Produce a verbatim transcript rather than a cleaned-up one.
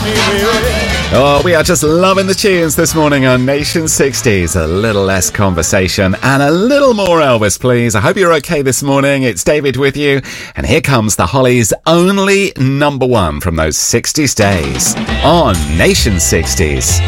Oh, we are just loving the tunes this morning on Nation sixties. A little less conversation and a little more Elvis, please. I hope you're okay this morning. It's David with you. And here comes the Hollies' only number one from those sixties days on Nation sixties.